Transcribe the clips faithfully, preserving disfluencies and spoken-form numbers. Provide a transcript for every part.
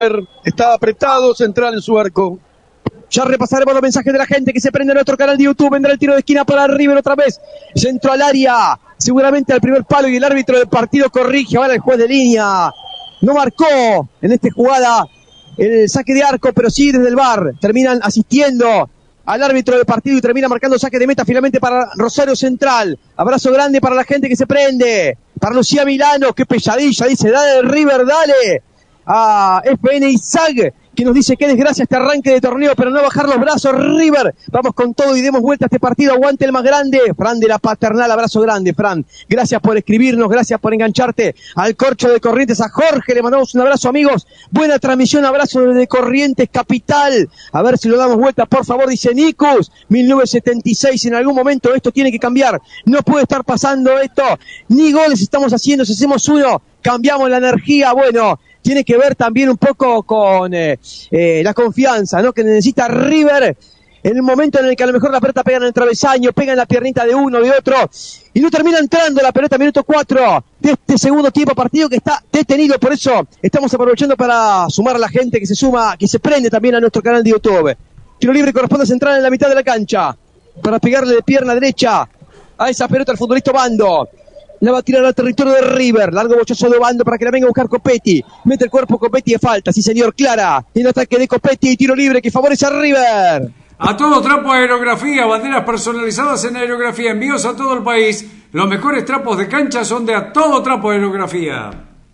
Está apretado Central en su arco. Ya repasaremos los mensajes de la gente que se prende en nuestro canal de YouTube. Vendrá el tiro de esquina para River otra vez. Centro al área. Seguramente al primer palo y el árbitro del partido corrige. Ahora el juez de línea. No marcó en esta jugada el saque de arco, pero sí desde el V A R. Terminan asistiendo al árbitro del partido y termina marcando saque de meta finalmente para Rosario Central. Abrazo grande para la gente que se prende. Para Lucía Milano. Qué pesadilla. Dice, dale River, dale. A F N Izag, que nos dice qué desgracia este arranque de torneo, pero no bajar los brazos, River, vamos con todo y demos vuelta a este partido, aguante el más grande, Fran de la Paternal, abrazo grande, Fran, gracias por escribirnos, gracias por engancharte al Corcho de Corrientes, a Jorge, le mandamos un abrazo amigos, buena transmisión, abrazo desde Corrientes Capital, a ver si lo damos vuelta, por favor, dice Nicus, mil novecientos setenta y seis, en algún momento esto tiene que cambiar, no puede estar pasando esto, ni goles estamos haciendo, si hacemos uno, cambiamos la energía, bueno, tiene que ver también un poco con eh, eh, la confianza, ¿no? Que necesita River en el momento en el que a lo mejor la pelota pega en el travesaño, pega en la piernita de uno, de otro, y no termina entrando la pelota minuto cuatro de este segundo tiempo partido que está detenido. Por eso estamos aprovechando para sumar a la gente que se suma, que se prende también a nuestro canal de YouTube. Tiro libre corresponde a Central en la mitad de la cancha para pegarle de pierna derecha a esa pelota al futbolista Bando. La va a tirar al territorio de River. Largo bochazo de Bando para que la venga a buscar Copetti. Mete el cuerpo Copetti de falta. Sí, señor, clara. En ataque de Copetti y tiro libre que favorece a River. A todo trapo aerografía, banderas personalizadas en aerografía, envíos a todo el país. Los mejores trapos de cancha son de A Todo Trapo Aerografía.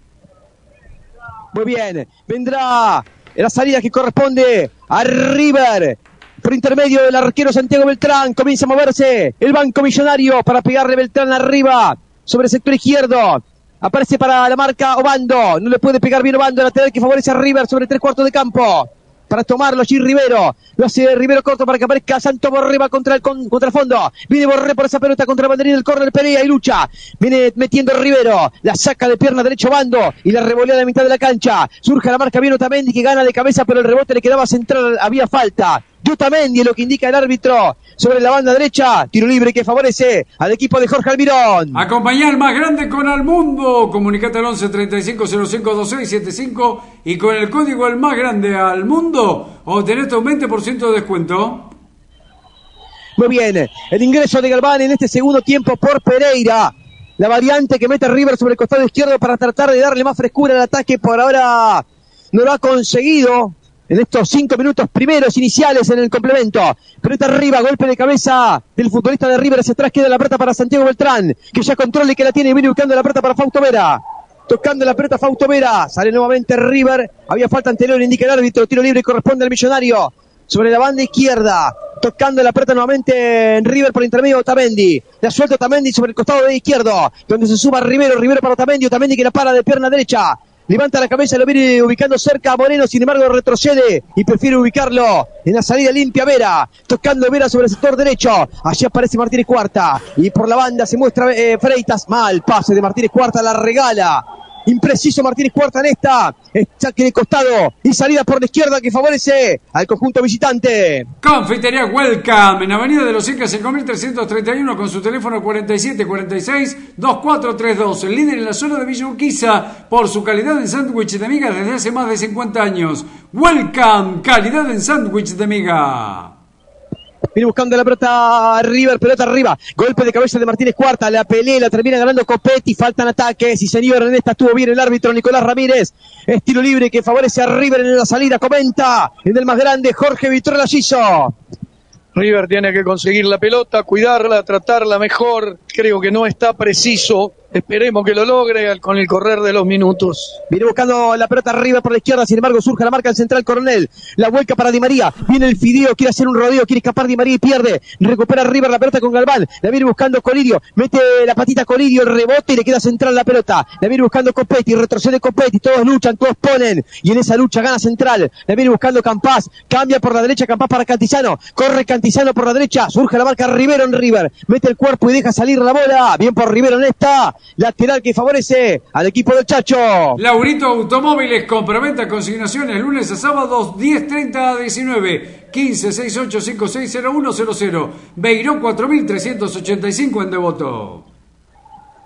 Muy bien. Vendrá la salida que corresponde a River. Por intermedio del arquero Santiago Beltrán. Comienza a moverse el Banco Millonario para pegarle Beltrán arriba. Sobre el sector izquierdo, aparece para la marca Obando, no le puede pegar bien Obando, lateral que favorece a River sobre tres cuartos de campo, para tomarlo allí Rivero, lo hace Rivero corto para que aparezca Santo Borré, va contra el, con, contra el fondo, viene Borré por esa pelota contra el banderín del córner, pelea y lucha, viene metiendo Rivero, la saca de pierna derecho Obando, y la revolea a la mitad de la cancha, surge la marca bien Otamendi que gana de cabeza, pero el rebote le quedaba central, había falta, de Otamendi, lo que indica el árbitro, sobre la banda derecha, tiro libre que favorece al equipo de Jorge Almirón. Acompañar más grande con Al Mundo. Comunicate al once treinta y cinco cero cinco veintiséis setenta y cinco y con el código El Más Grande Al Mundo obtenés un veinte por ciento de descuento. Muy bien, el ingreso de Galván en este segundo tiempo por Pereira. La variante que mete a River sobre el costado izquierdo para tratar de darle más frescura al ataque. Por ahora no lo ha conseguido. En estos cinco minutos primeros iniciales en el complemento. Pelota arriba, golpe de cabeza del futbolista de River. Hacia atrás queda la pelota para Santiago Beltrán, que ya controla y que la tiene y viene buscando la pelota para Fausto Vera. Tocando la pelota Fausto Vera. Sale nuevamente River. Había falta anterior, indica el árbitro. Tiro libre y corresponde al Millonario. Sobre la banda izquierda. Tocando la pelota nuevamente en River por intermedio de Otamendi. La suelta Otamendi sobre el costado de izquierdo. Donde se suba Rivero. Rivero para Otamendi. Otamendi que la para de pierna derecha. Levanta la cabeza, lo viene ubicando cerca a Moreno, sin embargo retrocede y prefiere ubicarlo en la salida limpia Vera, tocando Vera sobre el sector derecho, allí aparece Martínez Cuarta y por la banda se muestra eh, Freitas, mal pase de Martínez Cuarta, la regala, impreciso Martínez Cuarta en esta, saque de costado y salida por la izquierda que favorece al conjunto visitante. Confitería Welcome en Avenida de los Incas cinco mil trescientos treinta y uno con su teléfono cuarenta y siete cuarenta y seis veinticuatro treinta y dos, el líder en la zona de Villa Urquiza por su calidad en sándwich de miga desde hace más de cincuenta años. Welcome, calidad en sándwich de miga. Viene buscando la pelota River, pelota arriba, golpe de cabeza de Martínez Cuarta, la pelea, la termina ganando Copetti, faltan ataques, y señor, en esta estuvo bien el árbitro Nicolás Ramírez, estilo libre que favorece a River en la salida, comenta, en el más grande Jorge Vitor Lagiso. River tiene que conseguir la pelota, cuidarla, tratarla mejor, creo que no está preciso, esperemos que lo logre con el correr de los minutos. Viene buscando la pelota arriba por la izquierda, sin embargo surge la marca del central Coronel, la vuelca para Di María, viene el Fideo, quiere hacer un rodeo, quiere escapar Di María y pierde, recupera River la pelota con Galván, la viene buscando Colidio, mete la patita Colidio, el rebote y le queda central la pelota, la viene buscando Copetti, retrocede Copetti, todos luchan, todos ponen, y en esa lucha gana central, la viene buscando Campás, cambia por la derecha Campás para Cantizano, corre Cantizano por la derecha, surge la marca Rivero en River, mete el cuerpo y deja salir la bola, bien por Rivero en esta, lateral que favorece al equipo del Chacho. Laurito Automóviles, compraventa consignaciones lunes a sábados diez treinta a diecinueve, quince sesenta y ocho cincuenta y seis cero uno cero cero, Beiró cuatro mil trescientos ochenta y cinco en Devoto.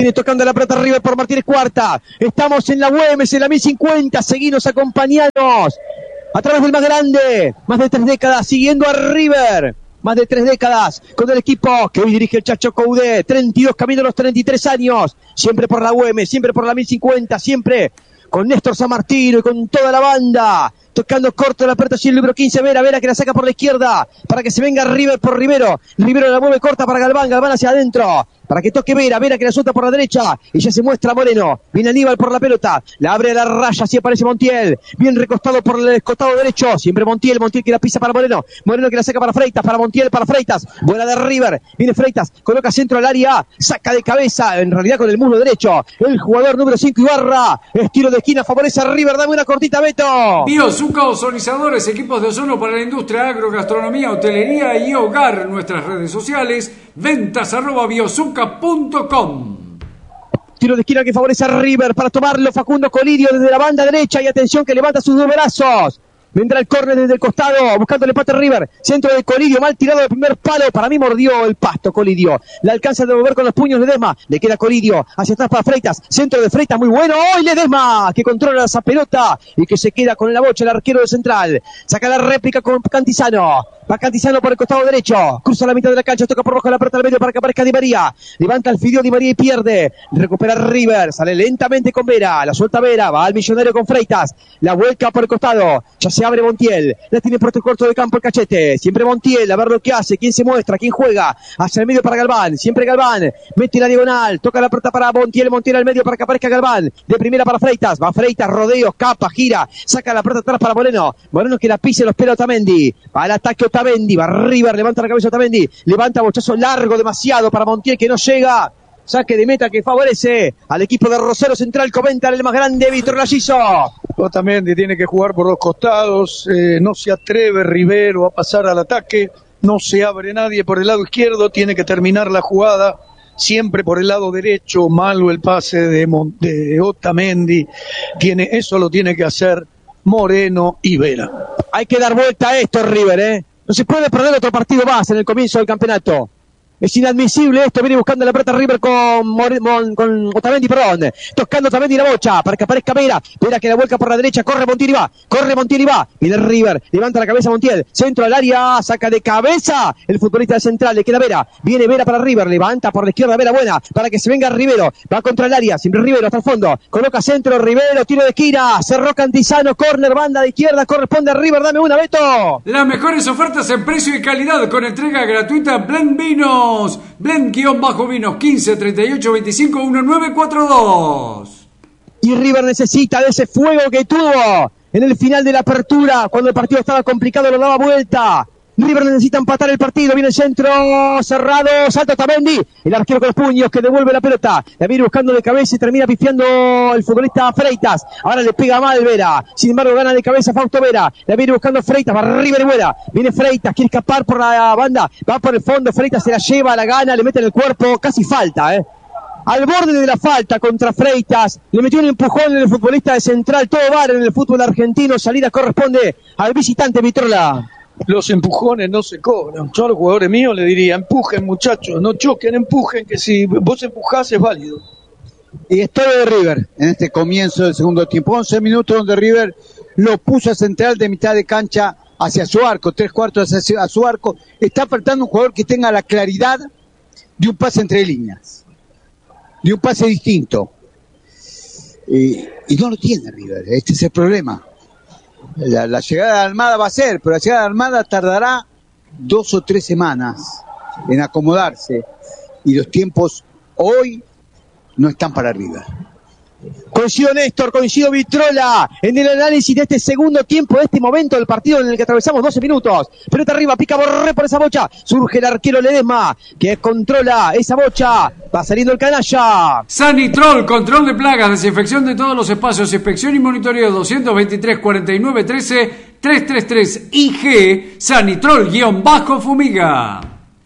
Martínez tocando la pelota River por Martínez Cuarta. Estamos en la Güemes, en la mil cincuenta. Seguinos, acompañados a través del más grande. Más de tres décadas siguiendo a River. Más de tres décadas con el equipo que hoy dirige el Chacho Coudet. treinta y dos, camino a los treinta y tres años. Siempre por la Güemes, siempre por la mil cincuenta, siempre con Néstor San Martino y con toda la banda. Tocando corto la pelota, el número quince, Vera, Vera que la saca por la izquierda, para que se venga River por Rivero. Rivero la mueve corta para Galván, Galván hacia adentro, para que toque Vera, Vera que la suelta por la derecha, y ya se muestra Moreno. Viene Aníbal por la pelota, la abre a la raya, así aparece Montiel, bien recostado por el costado derecho, siempre Montiel, Montiel que la pisa para Moreno, Moreno que la saca para Freitas, para Montiel, para Freitas, buena de River, viene Freitas, coloca centro al área, saca de cabeza, en realidad con el muslo derecho, el jugador número cinco Ibarra, estilo de esquina, favorece a River, dame una cortita, Beto. Biozuca Ozonizadores, equipos de ozono para la industria, agrogastronomía, hotelería y hogar. Nuestras redes sociales, ventas arroba biozuca punto com. Tiro de esquina que favorece a River para tomarlo Facundo Colidio desde la banda derecha y atención que levanta sus dos brazos. Vendrá el córner desde el costado, buscando el empate River. Centro de Colidio, mal tirado de primer palo. Para mí mordió el pasto Colidio. La alcanza de devolver con los puños Ledesma. Le queda Colidio, hacia atrás para Freitas. Centro de Freitas, muy bueno. ¡Hoy Ledesma! Que controla esa pelota y que se queda con la bocha el arquero de Central. Saca la réplica con Cantizano. Va Cantizano por el costado derecho. Cruza la mitad de la cancha, toca por rojo la pelota al medio para que aparezca Di María. Levanta el Fideo Di María y pierde. Recupera River. Sale lentamente con Vera. La suelta Vera. Va al Millonario con Freitas. La vuelca por el costado. Ya se abre Montiel. La tiene por el corto de campo el Cachete. Siempre Montiel. A ver lo que hace. Quién se muestra. Quién juega. Hacia el medio para Galván. Siempre Galván. Mete la diagonal. Toca la pelota para Montiel. Montiel al medio para que aparezca Galván. De primera para Freitas. Va Freitas. Rodeo. Capa. Gira. Saca la pelota atrás para Moreno. Moreno que la pise. Lo espera Otamendi. Va al ataque Otamendi. Va River. Levanta la cabeza Otamendi. Levanta bochazo largo demasiado para Montiel que no llega. Saque de meta que favorece al equipo de Rosario Central. Comenta el más grande, Víctor Lagizo. Otamendi tiene que jugar por los costados. Eh, no se atreve Rivero a pasar al ataque. No se abre nadie por el lado izquierdo. Tiene que terminar la jugada siempre por el lado derecho. Malo el pase de, Mon- de Otamendi. Tiene, eso lo tiene que hacer Moreno y Vera. Hay que dar vuelta a esto, River, ¿eh? No se puede perder otro partido más en el comienzo del campeonato. Es inadmisible esto, viene buscando la pelota River con, More, con, con Otamendi, perdón. Tocando Otamendi la bocha para que aparezca Vera. Vera que la vuelca por la derecha, corre Montiel y va. Corre Montiel y va. Viene River, levanta la cabeza Montiel. Centro al área, saca de cabeza el futbolista de Central, le queda Vera. Viene Vera para River, levanta por la izquierda Vera buena para que se venga Rivero. Va contra el área, siempre Rivero hasta el fondo. Coloca centro, Rivero, tiro de esquina. Cerró Cantizano, córner, banda de izquierda, corresponde a River. Dame una, Beto. Las mejores ofertas en precio y calidad con entrega gratuita Blend Vinos. Blend-Vinos quince treinta y ocho veinticinco diecinueve cuarenta y dos. Y River necesita de ese fuego que tuvo en el final de la apertura, cuando el partido estaba complicado, lo daba vuelta. River necesita empatar el partido, viene el centro cerrado, salta Otamendi, el arquero con los puños que devuelve la pelota, la viene buscando de cabeza y termina pifiando el futbolista Freitas. Ahora le pega mal Vera, sin embargo gana de cabeza Fausto Vera, la viene buscando Freitas, va River y vuela, viene Freitas, quiere escapar por la banda, va por el fondo, Freitas se la lleva, la gana, le mete en el cuerpo, casi falta, eh. Al borde de la falta contra Freitas, le metió un empujón en el futbolista de Central, todo vale en el fútbol argentino, salida corresponde al visitante Vitrola. Los empujones no se cobran. Yo a los jugadores míos les diría, empujen muchachos, no choquen, empujen, que si vos empujás es válido. Y historia de River en este comienzo del segundo tiempo. once minutos donde River lo puso a Central de mitad de cancha hacia su arco, tres cuartos hacia su arco. Está faltando un jugador que tenga la claridad de un pase entre líneas, de un pase distinto. Y, y no lo tiene River, este es el problema. La, la llegada de Almada va a ser, pero la llegada de Almada tardará dos o tres semanas en acomodarse. Y los tiempos hoy no están para River. Coincido Néstor, coincido Vitrola en el análisis de este segundo tiempo, de este momento del partido en el que atravesamos doce minutos. Pelota arriba, pica Borré por esa bocha. Surge el arquero Ledesma, que controla esa bocha. Va saliendo el canalla. Sanitrol, control de plagas, desinfección de todos los espacios, inspección y monitoreo doscientos veintitrés cuarenta y nueve trece trescientos treinta y tres I G, Sanitrol-Fumiga.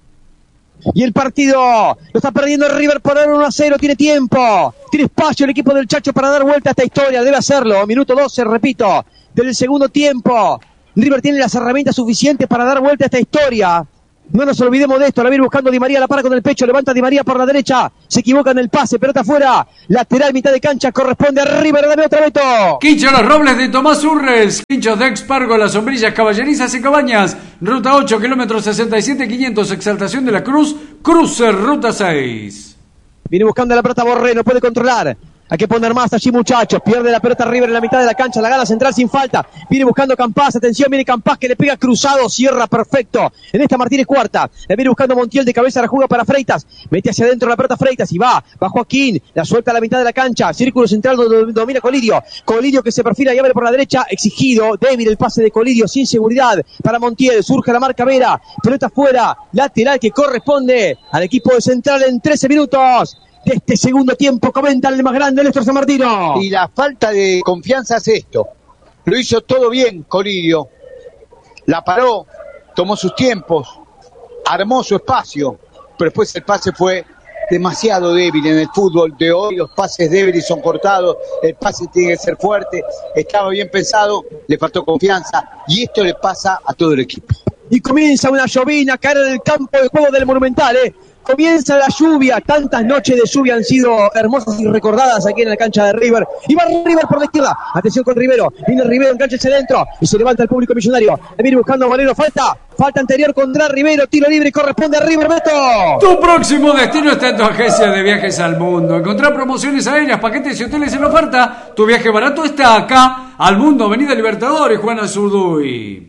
Y el partido lo está perdiendo el River por uno a cero, tiene tiempo, tiene espacio el equipo del Chacho para dar vuelta a esta historia, debe hacerlo, minuto doce, repito, del segundo tiempo. River tiene las herramientas suficientes para dar vuelta a esta historia. No nos olvidemos de esto, la viene buscando Di María, la para con el pecho, levanta Di María por la derecha, se equivoca en el pase, pelota afuera, lateral, mitad de cancha, corresponde a River, dame otra Beto. Quincho Los Robles de Tomás Urres, Quinchos de Expargo, Las Sombrillas, Caballerizas y Cabañas, ruta ocho, kilómetros sesenta y siete quinientos, Exaltación de la Cruz, cruce ruta seis. Viene buscando la pelota Borré, no puede controlar. Hay que poner más allí, muchachos. Pierde la pelota River en la mitad de la cancha. La gana central sin falta. Viene buscando Campás. Atención, viene Campás que le pega cruzado. Cierra perfecto. En esta Martínez cuarta. La viene buscando Montiel de cabeza. La juega para Freitas. Mete hacia adentro la pelota Freitas y va. Va Joaquín. La suelta a la mitad de la cancha. Círculo central donde domina Colidio. Colidio que se perfila y abre por la derecha. Exigido. Débil el pase de Colidio. Sin seguridad para Montiel. Surge la marca Vera. Pelota fuera. Lateral que corresponde al equipo de Central en trece minutos. De este segundo tiempo, comenta el más grande, Néstor San Martino. Y la falta de confianza es esto. Lo hizo todo bien Colidio. La paró, tomó sus tiempos, armó su espacio, pero después el pase fue demasiado débil en el fútbol de hoy. Los pases débiles son cortados, el pase tiene que ser fuerte. Estaba bien pensado, le faltó confianza y esto le pasa a todo el equipo. Y comienza una llovina a caer en el campo de juego del Monumental, ¿eh? Comienza la lluvia, tantas noches de lluvia han sido hermosas y recordadas aquí en la cancha de River. Y va River por la izquierda, atención con Rivero, viene Rivero, engancha dentro y se levanta el público millonario. Le viene buscando a Valero, falta, falta anterior contra Rivero, tiro libre y corresponde a River, Beto. Tu próximo destino está en tu agencia de viajes al mundo. Encontrar promociones aéreas, paquetes y hoteles en oferta. Tu viaje barato está acá, al mundo, Avenida Libertadores, Juan Azurduy.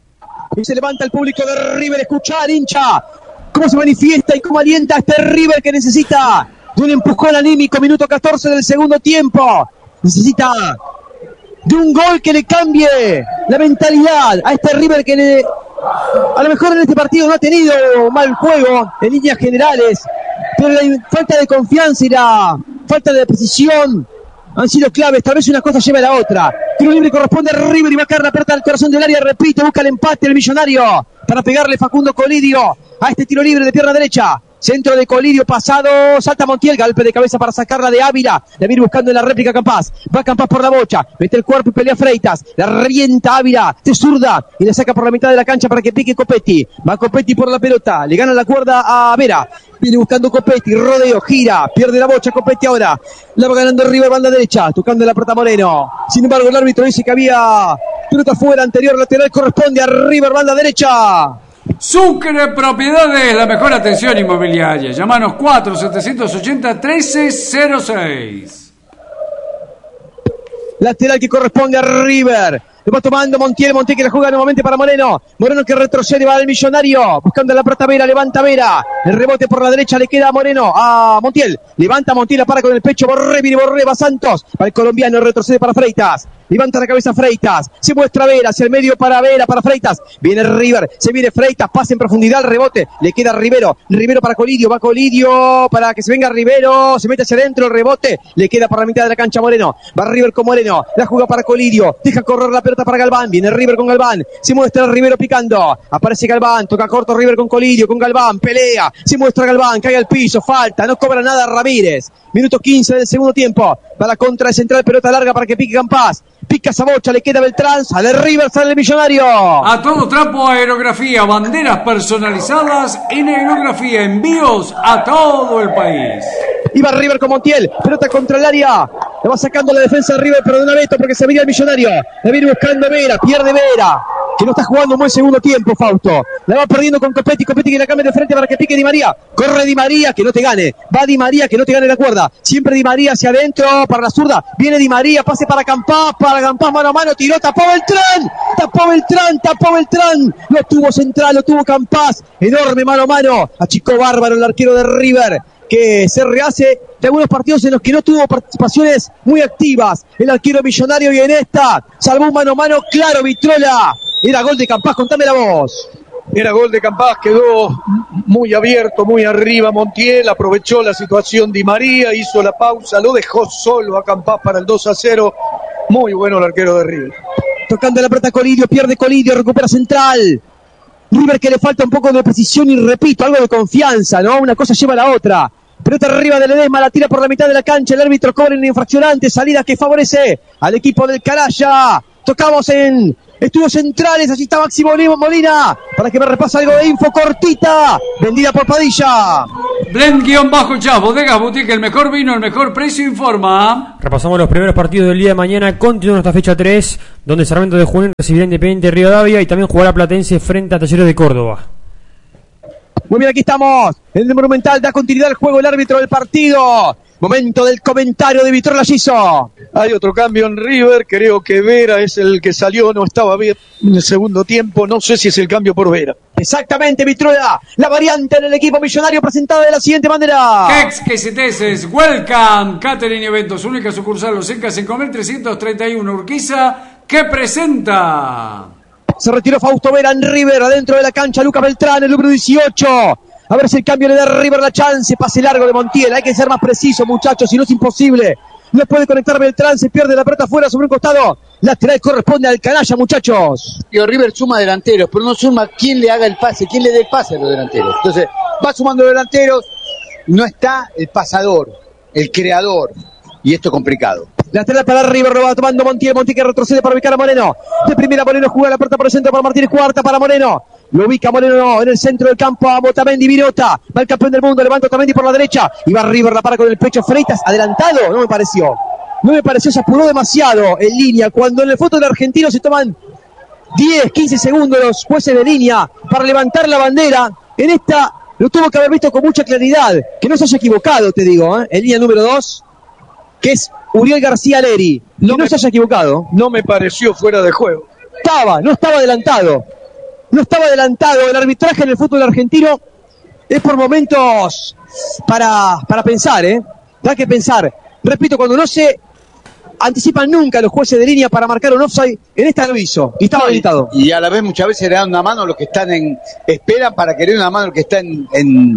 Y se levanta el público de River, escuchar, hincha. Cómo se manifiesta y cómo alienta a este River que necesita de un empujón anímico, minuto catorce del segundo tiempo. Necesita de un gol que le cambie la mentalidad a este River que le, a lo mejor en este partido no ha tenido mal juego en líneas generales, pero la falta de confianza y la falta de precisión han sido claves. Tal vez una cosa lleva a la otra. Tiro libre corresponde a River y va a caer la pelota al corazón del área. Repito, busca el empate el millonario para pegarle Facundo Colidio a este tiro libre de pierna derecha. Centro de Colidio pasado, salta Montiel, golpe de cabeza para sacarla de Ávila. La viene buscando en la réplica Campás. Va Campás por la bocha, mete el cuerpo y pelea Freitas. La revienta Ávila, de zurda y la saca por la mitad de la cancha para que pique Copetti. Va Copetti por la pelota, le gana la cuerda a Vera. Viene buscando Copetti, rodeo, gira, pierde la bocha Copetti ahora. La va ganando River, banda derecha, tocando la pelota Moreno. Sin embargo, el árbitro dice que había pelota fuera, anterior, lateral, corresponde a River, banda derecha. Sucre Propiedades, la mejor atención inmobiliaria. Llámanos cuatro siete ochenta trece cero seis. Lateral que corresponde a River. Lo va tomando Montiel, Montiel que la juega nuevamente para Moreno. Moreno que retrocede, va al millonario. Buscando la pelota Vera, levanta Vera. El rebote por la derecha le queda a Moreno. A Montiel. Levanta Montiel, la para con el pecho. Borré, viene Borré, va Santos. Va el colombiano, retrocede para Freitas. Levanta la cabeza Freitas. Se muestra Vera, hacia el medio para Vera, para Freitas. Viene River, se viene Freitas, pase en profundidad, el rebote. Le queda Rivero. Rivero para Colidio, va Colidio para que se venga Rivero. Se mete hacia adentro, el rebote. Le queda por la mitad de la cancha Moreno. Va River con Moreno. La juega para Colidio. Deja correr la pelota para Galván. Viene River con Galván. Se muestra Rivero picando. Aparece Galván. Toca corto River con Colidio, con Galván. Pelea. Se muestra Galván. Cae al piso. Falta. No cobra nada Ramírez. Minuto quince del segundo tiempo. Va la contra de Central. Pelota larga para que pique Campás. Pica Sabocha, le queda Beltrán, sale River, sale el millonario. A todo trapo, aerografía, banderas personalizadas en aerografía, envíos a todo el país. Iba River con Montiel, pelota contra el área. Le va sacando la defensa de River, pero de una Beto porque se venía el millonario. Le viene buscando Vera, pierde Vera, que no está jugando un buen segundo tiempo, Fausto. La va perdiendo con Copetti, Copetti que la cambia de frente para que pique Di María. Corre Di María, que no te gane. Va Di María, que no te gane la cuerda. Siempre Di María hacia adentro, para la zurda. Viene Di María, pase para Campás, para Campás mano a mano, tiró, tapó Beltrán. Tapó Beltrán, tapó Beltrán. Lo tuvo Central, lo tuvo Campás. Enorme mano a mano. Achicó bárbaro el arquero de River, que se rehace de algunos partidos en los que no tuvo participaciones muy activas. El arquero millonario y en esta salvó un mano a mano claro, Vitrola. Era gol de Campás, contame la voz. Era gol de Campás, quedó muy abierto, muy arriba Montiel, aprovechó la situación Di María, hizo la pausa, lo dejó solo a Campás para el dos a cero. Muy bueno el arquero de River. Tocando la pelota Colidio, pierde Colidio, recupera Central. River que le falta un poco de precisión y repito, algo de confianza, ¿no? Una cosa lleva a la otra. Pelota arriba de Ledesma, la tira por la mitad de la cancha, el árbitro cobra una infracción antes, salida que favorece al equipo del Caraya. Tocamos en Estudios centrales, allí está Máximo Molina, para que me repase algo de info cortita, vendida por Padilla. Blend-Chas, Bodegas Boutique, el mejor vino, el mejor precio, informa. Repasamos los primeros partidos del día de mañana. Continúa esta fecha tres, donde Sarmiento de Junín recibirá Independiente Rivadavia y también jugará Platense frente a Talleres de Córdoba. Muy bien, aquí estamos. El Monumental da continuidad al juego, el árbitro del partido. Momento del comentario de Víctor Lagiso. Hay otro cambio en River, creo que Vera es el que salió, no estaba bien en el segundo tiempo, no sé si es el cambio por Vera. Exactamente, Vitrola, la variante en el equipo millonario presentada de la siguiente manera. Kex Queseteses, Welcome, Catering Eventos, única sucursal Los Incas cinco mil trescientos treinta y uno Urquiza, que presenta. Se retiró Fausto Vera en River, adentro de la cancha Lucas Beltrán, el número dieciocho. A ver si el cambio le da a River la chance. Pase largo de Montiel. Hay que ser más preciso, muchachos, si no es imposible. No puede conectar Beltrán, se pierde la pelota afuera sobre un costado. Lateral corresponde al canalla, muchachos. Y River suma delanteros, pero no suma quién le haga el pase, quién le dé el pase a los delanteros. Entonces, va sumando delanteros, no está el pasador, el creador. Y esto es complicado. Lateral para River, lo va tomando Montiel. Montiel que retrocede para ubicar a Moreno. De primera Moreno juega la pelota por el centro para Martínez. Cuarta para Moreno. Lo ubica Moreno en el centro del campo a Otamendi, Virota. Va el campeón del mundo, levanta Otamendi por la derecha. Y va River, la para con el pecho. Freitas, adelantado, no me pareció. No me pareció, se apuró demasiado en línea. Cuando en el fútbol argentino se toman diez, quince segundos los jueces de línea para levantar la bandera. En esta lo tuvo que haber visto con mucha claridad. Que no se haya equivocado, te digo, ¿eh? En línea número dos, que es Uriel García Leri. No, no me, se haya equivocado. No me pareció fuera de juego. Estaba, no estaba adelantado. No estaba adelantado. El arbitraje en el fútbol argentino es por momentos para, para pensar, ¿eh? Da que pensar. Repito, cuando no se anticipan nunca los jueces de línea para marcar un offside, en esta lo hizo y estaba habilitado. Y a la vez muchas veces le dan una mano a los que están en... Esperan para que le den una mano a los que están en, en,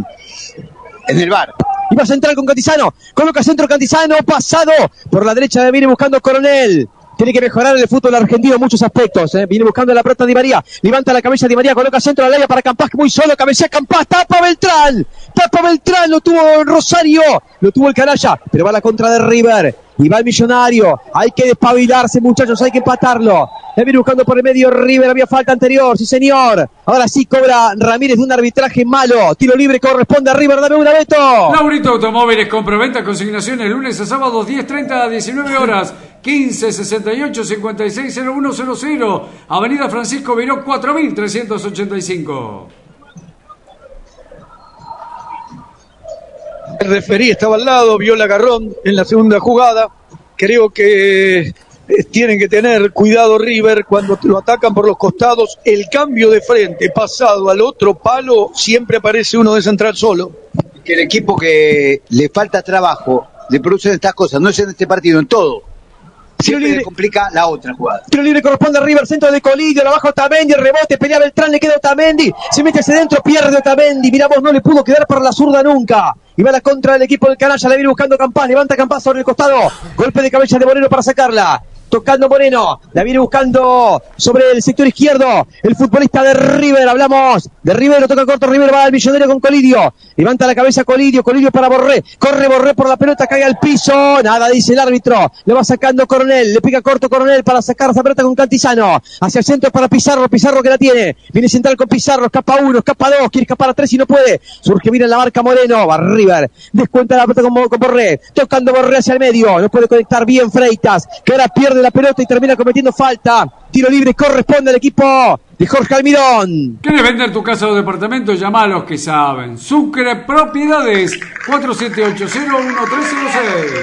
en el bar. Iba a centrar con Cantizano, coloca centro Cantizano, pasado por la derecha, viene buscando Coronel. Tiene que mejorar el fútbol argentino en muchos aspectos, ¿eh? Viene buscando la pelota Di María, levanta la cabeza Di María, coloca centro al área para Campás, muy solo, cabecea Campás, tapa Beltrán, tapa Beltrán, lo tuvo Rosario, lo tuvo el canalla, pero va a la contra de River, y va el Millonario, hay que despabilarse, muchachos, hay que empatarlo. Le viene buscando por el medio River, había falta anterior, sí señor. Ahora sí cobra Ramírez de un arbitraje malo. Tiro libre corresponde a River, dame una, Beto. Laurito Automóviles, compra-venta, consignaciones, lunes a sábado, diez treinta a diecinueve horas, quince sesenta y ocho cincuenta y seis cero uno cero cero, Avenida Francisco Viró cuatro mil trescientos ochenta y cinco. El referí estaba al lado, vio el agarrón en la segunda jugada. Creo que tienen que tener cuidado River cuando lo atacan por los costados. El cambio de frente pasado al otro palo, siempre aparece uno de central solo. Que el equipo que le falta trabajo le producen estas cosas, no es en este partido, en todo. Siempre le complica la otra jugada. Tiro libre corresponde a River, centro de Colidio, la baja Otamendi, el rebote, pelea Beltrán, le queda Otamendi, se mete hacia adentro, pierde Otamendi, mirá vos, no le pudo quedar para la zurda nunca. Y va a la contra del equipo del canalla, le viene buscando Campás, levanta Campás sobre el costado, golpe de cabeza de Moreno para sacarla. Tocando Moreno, la viene buscando sobre el sector izquierdo, el futbolista de River, hablamos de River, lo toca corto, River va al Millonario con Colidio, levanta la cabeza Colidio, Colidio para Borré, corre Borré por la pelota, cae al piso, nada dice el árbitro, le va sacando Coronel, le pica corto Coronel para sacar esa pelota con Cantizano, hacia el centro para Pizarro, Pizarro que la tiene, viene central con Pizarro, escapa uno, escapa dos, quiere escapar a tres y no puede, surge bien en la marca Moreno, va River, descuenta la pelota con, con Borré, tocando Borré hacia el medio, no puede conectar bien Freitas, que ahora pierde la pelota y termina cometiendo falta. Tiro libre corresponde al equipo de Jorge Almirón. ¿Quieres vender tu casa o departamento? Llama a los que saben. Sucre Propiedades, cuatro siete ocho cero uno tres cero seis.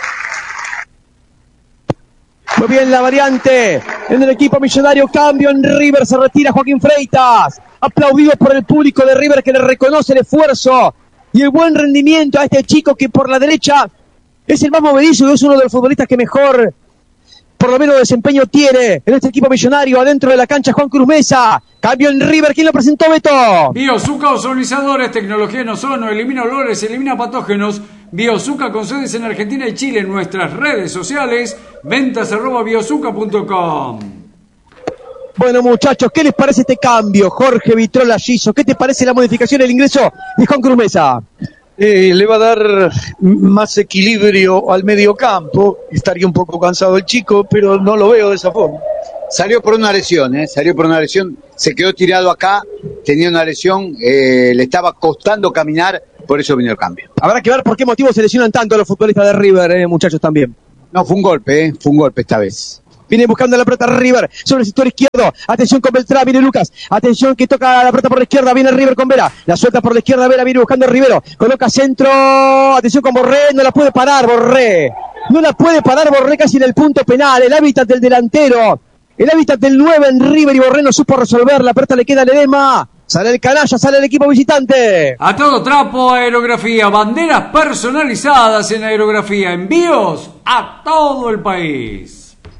Muy bien la variante en el equipo millonario, cambio en River, se retira Joaquín Freitas, aplaudido por el público de River que le reconoce el esfuerzo y el buen rendimiento a este chico que por la derecha es el más movedizo y es uno de los futbolistas que mejor por lo menos desempeño tiene en este equipo millonario. Adentro de la cancha Juan Cruz Mesa, cambio en River, ¿quién lo presentó, Beto? Biosuca Ozonizadores, tecnología en ozono, elimina olores, elimina patógenos. Biosuca con sedes en Argentina y Chile, en nuestras redes sociales, ventas arroba biosuca punto com. Bueno, muchachos, ¿qué les parece este cambio? Jorge Vitrola Giso, ¿qué te parece la modificación, el ingreso de Juan Cruz Mesa? Eh, le va a dar más equilibrio al medio campo. Estaría un poco cansado el chico, pero no lo veo de esa forma. Salió por una lesión, ¿eh? Salió por una lesión, se quedó tirado acá, tenía una lesión, eh, le estaba costando caminar, por eso vino el cambio. Habrá que ver por qué motivo se lesionan tanto los futbolistas de River, eh, muchachos, también. No, fue un golpe, ¿eh? Fue un golpe esta vez. Viene buscando la pelota River sobre el sector izquierdo. Atención con Beltrán, viene Lucas. Atención que toca la pelota por la izquierda. Viene River con Vera. La suelta por la izquierda, Vera viene buscando a Rivero. Coloca centro. Atención con Borré. No la puede parar Borré. No la puede parar Borré casi en el punto penal. El hábitat del delantero. El hábitat del nueve en River y Borré no supo resolver. La pelota le queda a Ledesma. Sale el canalla, sale el equipo visitante. A todo trapo, aerografía, banderas personalizadas en aerografía, envíos a todo el país.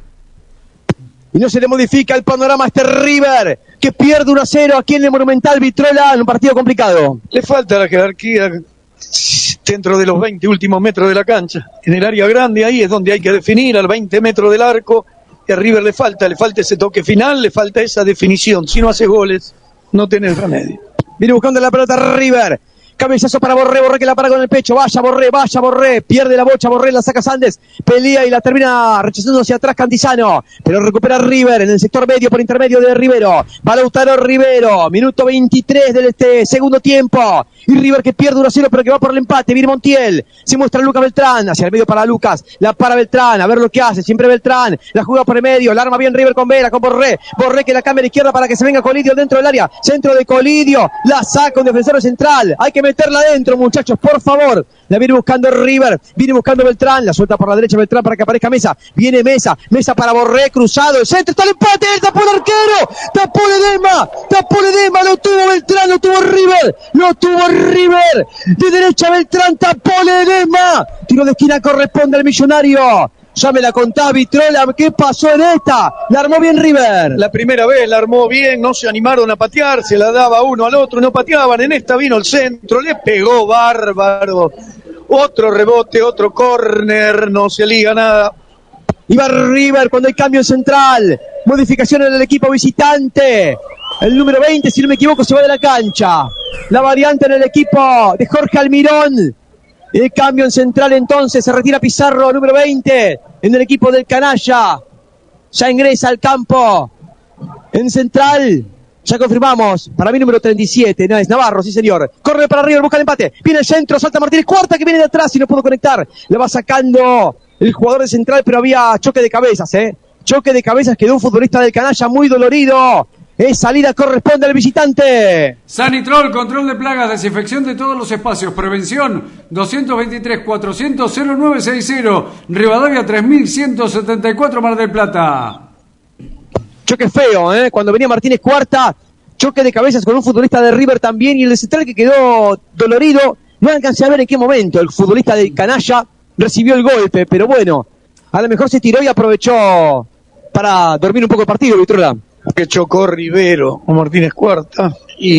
Y no se le modifica el panorama a este River, que pierde uno a cero aquí en el Monumental Vitrola en un partido complicado. Le falta la jerarquía dentro de los veinte últimos metros de la cancha. En el área grande ahí es donde hay que definir, al veinte metros del arco. Y a River le falta, le falta ese toque final, le falta esa definición. Si no hace goles, no tenés remedio. Viene buscando la pelota River. Cabezazo para Borré, Borré que la para con el pecho. Vaya Borré, vaya Borré. Pierde la bocha, Borré la saca Sandes. Pelea y la termina rechazando hacia atrás Cantizano. Pero recupera River en el sector medio por intermedio de Rivero. Va Lautaro Rivero. Minuto veintitrés del este segundo tiempo. Y River que pierde uno a cero pero que va por el empate. Viene Montiel. Se muestra Lucas Beltrán. Hacia el medio para Lucas. La para Beltrán. A ver lo que hace. Siempre Beltrán. La juega por el medio. La arma bien River con Vera, con Borré. Borré que la cambia a la izquierda para que se venga Colidio dentro del área. Centro de Colidio. La saca un defensor central. Hay que meterla adentro, muchachos, por favor. La viene buscando River, viene buscando Beltrán, la suelta por la derecha Beltrán para que aparezca Mesa. Viene Mesa, Mesa para Borré, cruzado, el centro, está el empate, el tapó el arquero, tapó Ledesma, tapó Ledesma, lo tuvo Beltrán, lo tuvo River, lo tuvo River, de derecha Beltrán, tapó Ledesma, tiro de esquina corresponde al Millonario. Ya me la contaba Vitrola, ¿qué pasó en esta? La armó bien River. La primera vez la armó bien, no se animaron a patear, se la daba uno al otro, no pateaban. En esta vino el centro, le pegó bárbaro. Otro rebote, otro córner, no se liga nada. Iba River cuando hay cambio en central. Modificación en el equipo visitante. El número veinte, si no me equivoco, se va de la cancha. La variante en el equipo de Jorge Almirón. El cambio en central entonces, se retira Pizarro, número veinte, en el equipo del canalla. Ya ingresa al campo. En central, ya confirmamos, para mí número treinta y siete, no, es Navarro, sí señor. Corre para arriba, busca el empate. Viene el centro, salta Martínez, cuarta que viene de atrás y no pudo conectar. La va sacando el jugador de central, pero había choque de cabezas, eh. Choque de cabezas, quedó un futbolista del canalla muy dolorido. Es salida, corresponde al visitante. Sanitrol, control de plagas, desinfección de todos los espacios, prevención, doscientos veintitrés cuatrocientos cero nueve sesenta, Rivadavia tres mil ciento setenta y cuatro, Mar del Plata. Choque feo, ¿eh? Cuando venía Martínez cuarta, choque de cabezas con un futbolista de River también, y el central que quedó dolorido, no alcancé a ver en qué momento el futbolista del canalla recibió el golpe, pero bueno, a lo mejor se tiró y aprovechó para dormir un poco el partido, Vitrola. Que chocó Rivero o Martínez Cuarta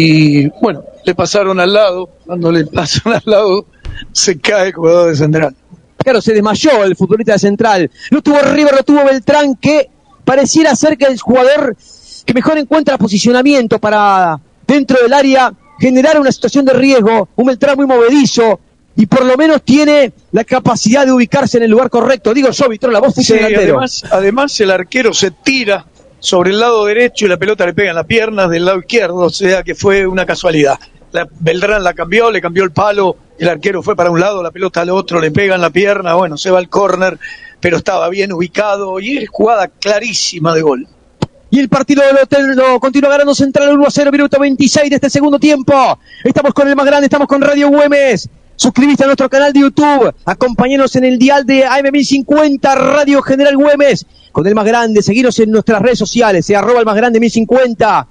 y bueno, le pasaron al lado, cuando le pasan al lado se cae el jugador de central. Claro, se desmayó el futbolista de central, lo tuvo River, lo tuvo Beltrán, que pareciera ser que el jugador que mejor encuentra posicionamiento para dentro del área generar una situación de riesgo, un Beltrán muy movedizo y por lo menos tiene la capacidad de ubicarse en el lugar correcto. Digo yo, Vitrola, vos fuiste sí, delantero. Además, además el arquero se tira sobre el lado derecho y la pelota le pega en las piernas del lado izquierdo, o sea que fue una casualidad. La, Beltrán la cambió, le cambió el palo, el arquero fue para un lado, la pelota al otro, le pega en la pierna, bueno, se va al córner, pero estaba bien ubicado y es jugada clarísima de gol. Y el partido del Hotel lo continúa ganando Central uno a cero, minuto veintiséis de este segundo tiempo. Estamos con el más grande, estamos con Radio Güemes. Suscribiste a nuestro canal de YouTube, acompáñenos en el dial de A M mil cincuenta, Radio General Güemes, con el más grande, seguinos en nuestras redes sociales, eh, arroba el más grande mil cincuenta,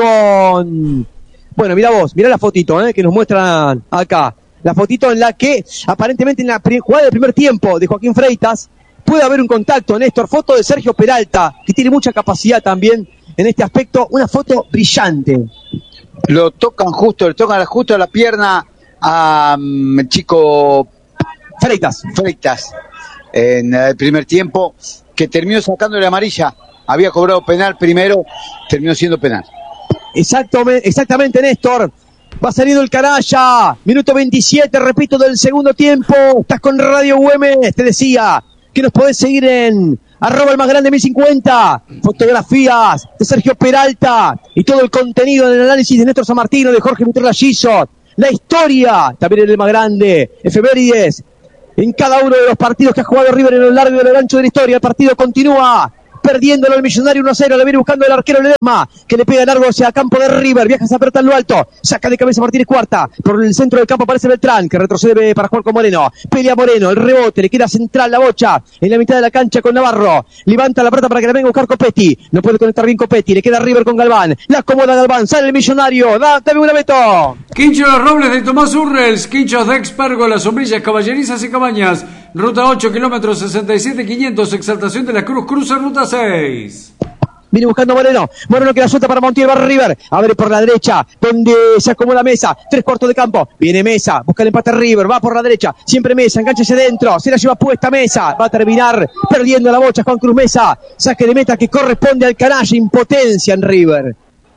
con, bueno, mira vos, mira la fotito, eh, que nos muestran acá, la fotito en la que, aparentemente en la jugada del primer tiempo de Joaquín Freitas, puede haber un contacto, Néstor, foto de Sergio Peralta, que tiene mucha capacidad también en este aspecto, una foto brillante. Lo tocan justo, le tocan justo a la pierna a um, el chico Freitas. Freitas en el primer tiempo, que terminó sacándole amarilla. Había cobrado penal primero, terminó siendo penal. Exactamente, exactamente, Néstor. Va saliendo el canalla. Minuto veintisiete, repito, del segundo tiempo. Estás con Radio Güemes. Te decía que nos podés seguir en arroba el más grande mil cincuenta, fotografías de Sergio Peralta y todo el contenido del análisis de Néstor San Martino, de Jorge Mitrola Giso, la historia, también en el más grande, efemérides, en cada uno de los partidos que ha jugado River en lo largo y en el ancho de la historia. El partido continúa, perdiéndolo el Millonario uno a cero, le viene buscando el arquero Ledesma, que le pega largo hacia el campo de River, viaja esa pelota en lo alto, saca de cabeza Martínez Cuarta, por el centro del campo aparece Beltrán, que retrocede para jugar con Moreno, pelea Moreno, el rebote, le queda central la bocha, en la mitad de la cancha con Navarro, levanta la pelota para que la venga a buscar Copetti, no puede conectar bien Copetti, le queda River con Galván, la acomoda Galván, sale el Millonario, da, dame una Beto. Quincho Los Robles de Tomás Urrels, Quinchos de Expergo, Las Sombrillas, Caballerizas y Cabañas, ruta ocho, kilómetros sesenta y siete quinientos, Exaltación de la Cruz, cruza ruta seis. Viene buscando Moreno, Moreno que la suelta para Montiel, va River, abre por la derecha, donde se acomoda Mesa, tres cuartos de campo, viene Mesa, busca el empate River, va por la derecha, siempre Mesa, enganchase dentro, se la lleva puesta Mesa, va a terminar perdiendo la bocha Juan Cruz Mesa, saque de meta que corresponde al canalla, impotencia en River.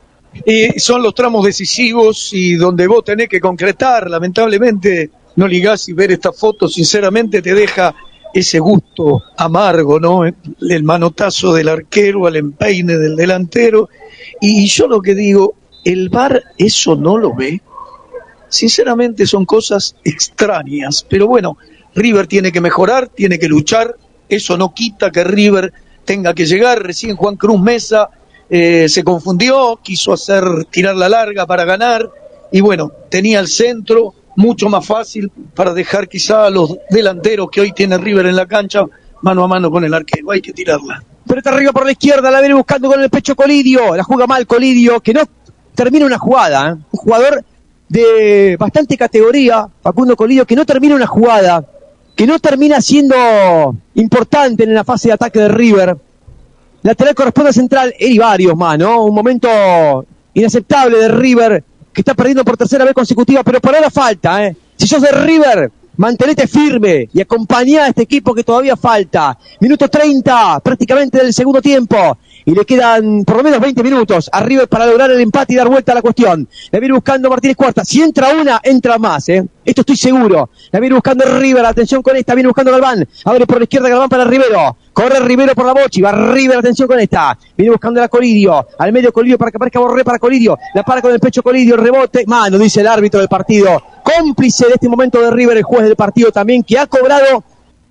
Y son los tramos decisivos y donde vos tenés que concretar, lamentablemente, no ligás y ver esta foto, sinceramente te deja ese gusto amargo, ¿no? El manotazo del arquero al empeine del delantero. Y yo lo que digo, ¿el V A R eso no lo ve? Sinceramente son cosas extrañas, pero bueno, River tiene que mejorar, tiene que luchar, eso no quita que River tenga que llegar. Recién Juan Cruz Mesa eh, se confundió, quiso hacer tirar la larga para ganar, y bueno, tenía el centro mucho más fácil para dejar quizá a los delanteros que hoy tiene River en la cancha mano a mano con el arquero. Hay que tirarla. Pero está arriba por la izquierda, la viene buscando con el pecho Colidio, la juega mal Colidio, que no termina una jugada, ¿eh? Un jugador de bastante categoría, Facundo Colidio, que no termina una jugada, que no termina siendo importante en la fase de ataque de River. Lateral corresponde a central, y varios más, ¿no? Un momento inaceptable de River, que está perdiendo por tercera vez consecutiva, pero por ahora falta, ¿eh? Si sos de River, mantenete firme y acompañá a este equipo que todavía falta. Minuto treinta, prácticamente del segundo tiempo, y le quedan por lo menos veinte minutos a River para lograr el empate y dar vuelta a la cuestión. La viene buscando Martínez Cuarta, si entra una, entra más, ¿eh? Esto estoy seguro. La viene buscando River, atención con esta, viene buscando Galván, abre por la izquierda Galván para Rivero, corre Rivero por la bocha, va River, atención con esta, viene buscando a Colidio, al medio Colidio para que aparezca Borré para Colidio, la para con el pecho Colidio, el rebote, mano, dice el árbitro del partido, cómplice de este momento de River, el juez del partido también, que ha cobrado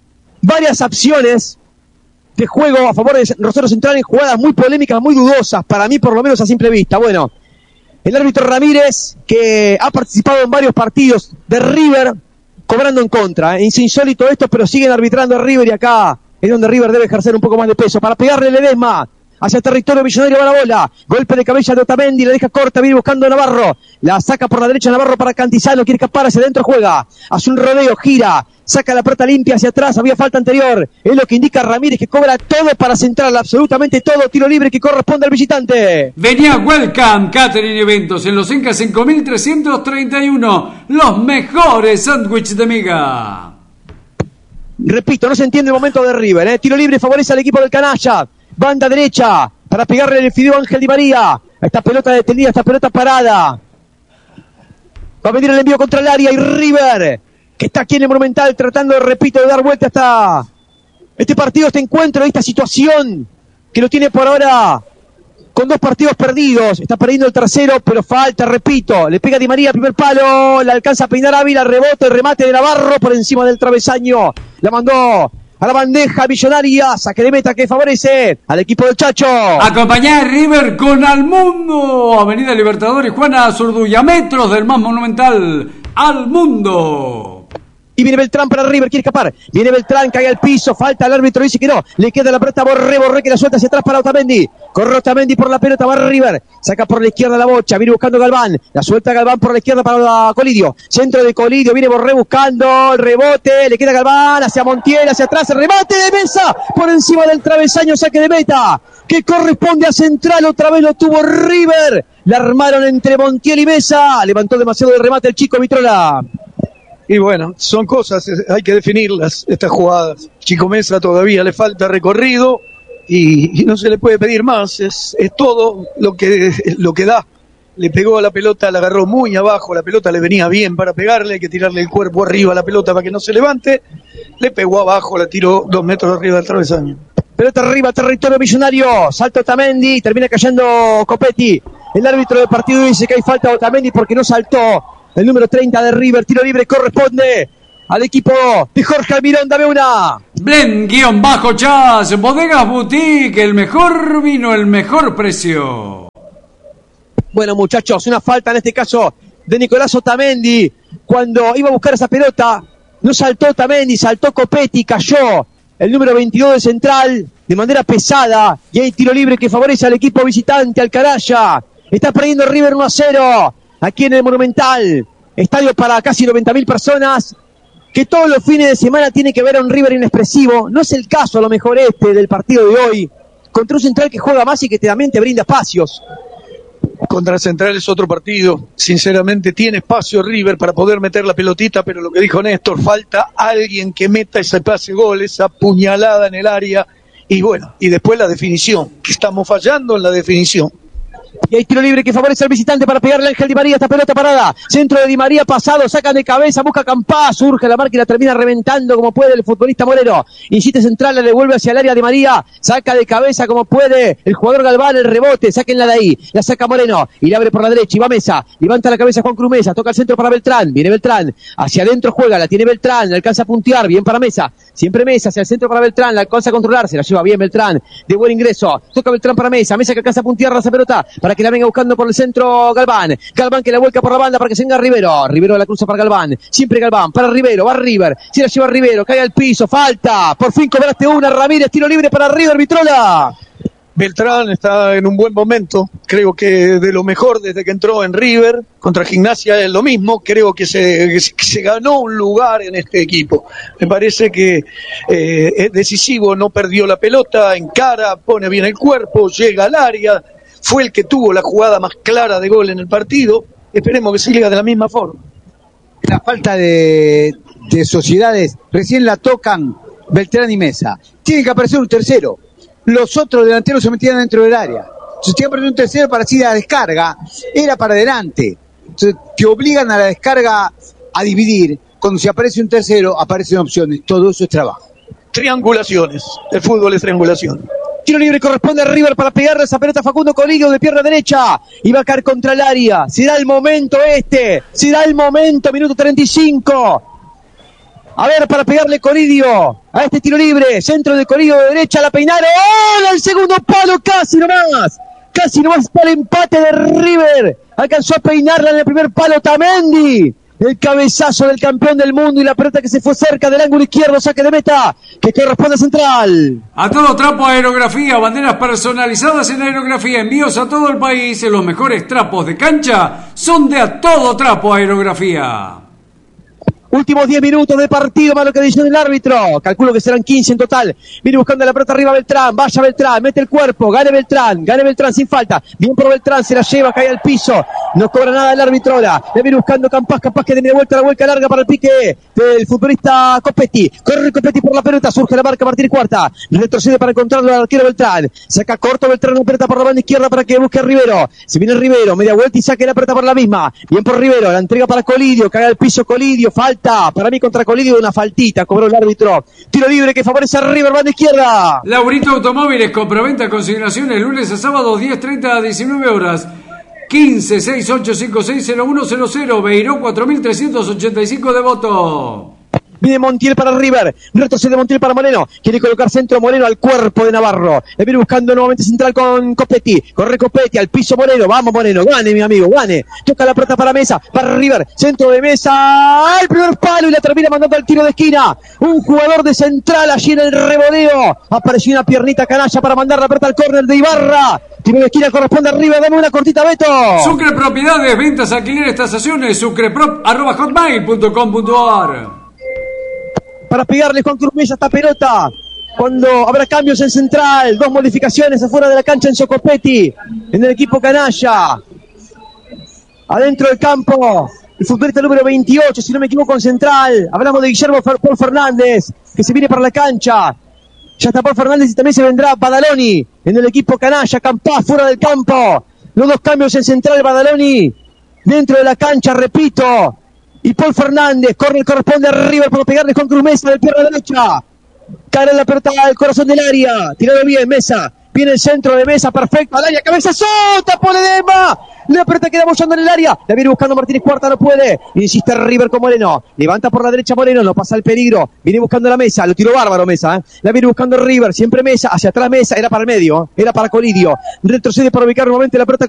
varias acciones de juego a favor de Rosario Central en jugadas muy polémicas, muy dudosas, para mí por lo menos a simple vista. Bueno, el árbitro Ramírez, que ha participado en varios partidos de River, cobrando en contra, ¿eh? Es insólito esto, pero siguen arbitrando a River, y acá es donde River debe ejercer un poco más de peso, para pegarle Ledesma hacia el territorio Millonario, va la bola, golpe de cabeza de Otamendi, la deja corta, viene buscando a Navarro, la saca por la derecha Navarro para Cantizano, quiere escapar hacia adentro, juega, hace un rodeo, gira, saca la pelota limpia hacia atrás, había falta anterior, es lo que indica Ramírez, que cobra todo para central, absolutamente todo, tiro libre que corresponde al visitante. Venía Welcome Catering Eventos en Los Incas cinco mil trescientos treinta y uno, los mejores sándwiches de miga. Repito, no se entiende el momento de River, ¿eh? Tiro libre favorece al equipo del canalla, banda derecha, para pegarle el Fideo Ángel Di María, esta pelota detenida, esta pelota parada, va a venir el envío contra el área, y River, que está aquí en el Monumental tratando, repito, de dar vuelta hasta este partido, este encuentro, esta situación que lo tiene por ahora con dos partidos perdidos, está perdiendo el tercero, pero falta, repito, le pega Di María, primer palo, la alcanza a peinar Ávila, rebote, el remate de Navarro por encima del travesaño, la mandó a la bandeja Millonaria, saque de meta que favorece al equipo del Chacho. Acompañá a River con Al Mundo, Avenida Libertadores, Juana Zurduya, metros del más monumental, Al Mundo. Y viene Beltrán para River, quiere escapar, viene Beltrán, cae al piso, falta, el árbitro dice que no, le queda la pelota a Borré, Borré que la suelta hacia atrás para Otamendi, corre Otamendi por la pelota, va River, saca por la izquierda la bocha, viene buscando Galván, la suelta Galván por la izquierda para la Colidio, centro de Colidio, viene Borré buscando el rebote, le queda Galván, hacia Montiel, hacia atrás, el remate de Mesa, por encima del travesaño, saque de meta, que corresponde a Central, otra vez lo tuvo River, la armaron entre Montiel y Mesa, levantó demasiado el remate el chico Vitrola. Y bueno, son cosas, hay que definirlas, estas jugadas. Chico Mesa todavía le falta recorrido y, y no se le puede pedir más, es, es todo lo que, lo que da. Le pegó a la pelota, la agarró muy abajo, la pelota le venía bien para pegarle, hay que tirarle el cuerpo arriba a la pelota para que no se levante, le pegó abajo, la tiró dos metros arriba del travesaño. pelota arriba, territorio millonario, salto Otamendi, termina cayendo Copetti. El árbitro del partido dice que hay falta de Otamendi porque no saltó. El número treinta de River, tiro libre, corresponde al equipo de Jorge Almirón. Dame una. Blend-Chas, Bodegas Boutique, el mejor vino, el mejor precio. Bueno, muchachos, una falta en este caso de Nicolás Otamendi. Cuando iba a buscar esa pelota, no saltó Otamendi, saltó Copetti, cayó el número veintidós de Central de manera pesada. Y hay tiro libre que favorece al equipo visitante, al Caraya. Está perdiendo River uno a cero aquí en el Monumental. Estadio para casi noventa mil personas. Que todos los fines de semana tiene que ver a un River inexpresivo. No es el caso, a lo mejor, este del partido de hoy. Contra un Central que juega más y que también te brinda espacios. Contra Central es otro partido. Sinceramente tiene espacio River para poder meter la pelotita, pero lo que dijo Néstor, falta alguien que meta ese pase gol, esa puñalada en el área. Y bueno, y después la definición, que estamos fallando en la definición. Y hay tiro libre que favorece al visitante para pegarle a Ángel Di María. Esta pelota parada, centro de Di María pasado, sacan de cabeza, busca Campás, surge la marca y la termina reventando como puede el futbolista Moreno. Insiste Central, la devuelve hacia el área de María, saca de cabeza como puede el jugador Galván, el rebote, sáquenla de ahí, la saca Moreno y la abre por la derecha y va Mesa, levanta la cabeza Juan Cruz Mesa, toca el centro para Beltrán, viene Beltrán, hacia adentro juega, la tiene Beltrán, la alcanza a puntear, bien para Mesa, siempre Mesa hacia el centro para Beltrán, la alcanza a controlar, se la lleva bien Beltrán, de buen ingreso, toca Beltrán para Mesa, Mesa que alcanza a puntear esa pelota para que la venga buscando por el centro Galván, Galván que la vuelca por la banda para que se venga Rivero, Rivero la cruza para Galván, siempre Galván, para Rivero, va River, se la lleva Rivero, cae al piso, falta, por fin cobraste una, Ramírez, tiro libre para River, Vitrola. Beltrán está en un buen momento, creo que de lo mejor desde que entró en River, contra Gimnasia es lo mismo, creo que se, que se ganó un lugar en este equipo, me parece que eh, es decisivo, no perdió la pelota, encara, pone bien el cuerpo, llega al área, fue el que tuvo la jugada más clara de gol en el partido, esperemos que siga de la misma forma. La falta de, de sociedades, recién la tocan Beltrán y Mesa, tiene que aparecer un tercero. Los otros delanteros se metían dentro del área. Si usted perdió un tercero para así la descarga, era para adelante. Entonces, te obligan a la descarga a dividir. Cuando se aparece un tercero, aparecen opciones. Todo eso es trabajo. Triangulaciones. El fútbol es triangulación. Tiro libre corresponde a River para pegarle esa pelota a Facundo Colidio de pierna derecha. Y va a caer contra el área. Será el momento este. Será el momento. Minuto treinta y cinco. A ver, para pegarle Colidio a este tiro libre, centro de Colidio de derecha, la peinaron, ¡oh! El segundo palo, casi nomás, casi nomás para el empate de River, alcanzó a peinarla en el primer palo Otamendi, el cabezazo del campeón del mundo y la pelota que se fue cerca del ángulo izquierdo, saque de meta, que corresponde a Central. A todo trapo aerografía, banderas personalizadas en aerografía, envíos a todo el país, los mejores trapos de cancha son de A Todo Trapo Aerografía. Últimos diez minutos de partido, más lo que dice el árbitro. Calculo que serán quince en total. Viene buscando la pelota arriba Beltrán. Vaya Beltrán, mete el cuerpo. Gane Beltrán, gane Beltrán sin falta. Bien por Beltrán, se la lleva, cae al piso. No cobra nada el árbitro ahora. Le viene buscando Campás, capaz que de media vuelta, la vuelta larga para el pique del futbolista Copetti. Corre Copetti por la pelota, surge la marca Martínez Cuarta. Retrocede para encontrarlo al arquero Beltrán. Saca corto Beltrán, la pelota por la banda izquierda para que busque a Rivero. Se viene Rivero, media vuelta y saque la pelota por la misma. Bien por Rivero, la entrega para Colidio, cae al piso Colidio, falta. Para mí contra Colidio una faltita, cobró el árbitro. Tiro libre que favorece a River, banda izquierda. Laurito Automóviles, compraventa, consignaciones, lunes a sábado, diez treinta a diecinueve horas. quince, sesenta y ocho, cincuenta y seis, cero uno cero cero, Beiró cuatro mil trescientos ochenta y cinco de voto. Viene Montiel para River, retrocede Montiel para Moreno, quiere colocar centro Moreno al cuerpo de Navarro, le viene buscando nuevamente central con Copetti, corre Copetti, al piso Moreno, vamos Moreno, gane mi amigo, gane, toca la pelota para Mesa, para River, centro de Mesa, al primer palo y la termina mandando al tiro de esquina, un jugador de Central allí en el revoleo, apareció una piernita canalla para mandar la pelota al córner de Ibarra, tiro de esquina corresponde a River, dame una cortita Beto. Sucre Propiedades, ventas, alquileres, tasaciones, sucreprop arroba hotmail punto com punto ar. Para pegarle Juan Cruz Mesa esta pelota, cuando habrá cambios en Central, dos modificaciones afuera de la cancha en Copetti, en el equipo canalla, adentro del campo, el futbolista número veintiocho, si no me equivoco en Central, hablamos de Guillermo Paul Fernández, que se viene para la cancha, ya está Paul Fernández y también se vendrá Badaloni, en el equipo canalla, Campás fuera del campo, los dos cambios en Central, Badaloni, dentro de la cancha, repito, y Paul Fernández, corre, corresponde a River para pegarle con Cruz Mesa de pierna derecha. Cara en la pelota al corazón del área. Tirado bien, Mesa. Viene el centro de Mesa, perfecto. Al área, cabeza, sota por Edema. La pelota queda bollando en el área. La viene buscando Martínez Cuarta, no puede. Insiste River con Moreno. Levanta por la derecha Moreno, no pasa el peligro. Viene buscando la Mesa, lo tiró bárbaro Mesa. ¿eh? La viene buscando River, siempre Mesa. Hacia atrás Mesa, era para el medio. Era para Colidio. Retrocede para ubicar nuevamente la pelota